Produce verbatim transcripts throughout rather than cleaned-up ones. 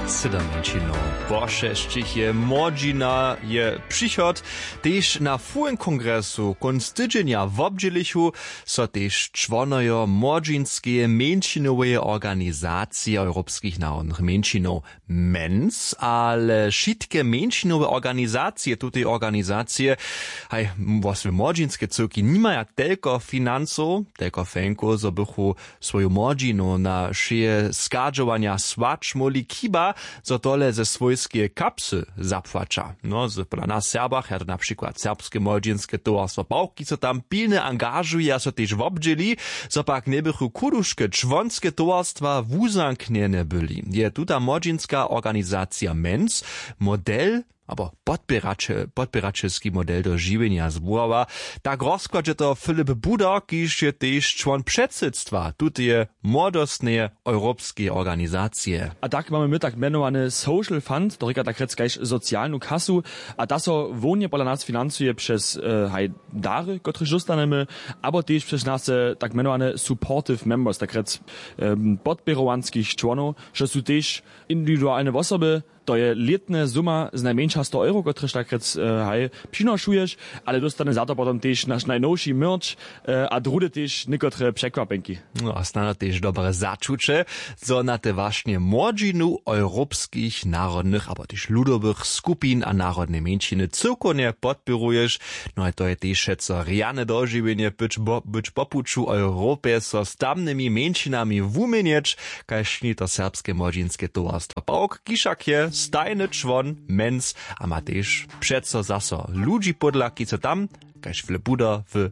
Siedemmenčino. Bošeščich je młodzina je przychod, tež na fujen kongresu konc tydzienia w obdzielichu so tež członojo młodzinskie męčinowe organizacje europskich narodnych męčinów M E N S, ale wszystkie męčinowe organizacje, tutaj organizacje, haj, właśnie młodzinskie cyrki, nie mają tylko finansów, tylko fenku, zo bychu swoją młodzinu na szyje skadżowania swacz moli kiba, zo tole ze swojskie kapsy zapłacza. No, z dla nas Serbach, ja to na przykład serbskie młodzinskie towarstwo Pałki, co tam pilnie angażuje, so też w obdzieli, zo pak nie bychu kuduszke czwonskie towarstwa wuzamkniene byli. Je tuta młodzinska organizacja M E N S model, aber podbieračelski model do živenja zbúrava, tak rozkładže to Filip Budar, kiž je tež čłon předsedstva tutije młodostne europskie organizacje. A tak mamy my tak menowany Social Fund, to reka tak reckaž socjalnu kasu, a ta so wonie pola nas finansuje przez e, haj dary, które dostanemy, aber też przez nas tak menowany Supportive Members, tak rec e, podbierowanskich członów, że są też indywidualne osoby. To je letna suma z najmniejsza sto euro, któreś tak rec e, haj przynoszujesz, ale dostane za to potem też nasz najnowszy merch, e, a drugie też niektóre przekwapenki. No, a stano też dobre zaczucie, co na te właśnie młodzinu europskich, narodnych, aber też ludowych skupin a narodne męčiny cyrkonie podpirujesz. No i to je też co riane dożywienie być, bo, być popuczu Europie so z tamnymi męčinami wumienieć, kaž ni to serbskie młodzinskie towarstwo Pałk, kiszak je stajny człon M E N S, a ma też przeco zaso ludzi podlaki, co tam, kaž Filip Budar w,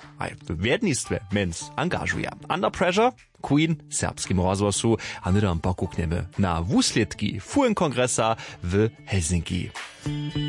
w wiednictwie M E N S angażuje. Under Pressure, Queen, serbskim rozgłosu, a my tam pokukniemy na wusledki fujen kongresa w Helsinki.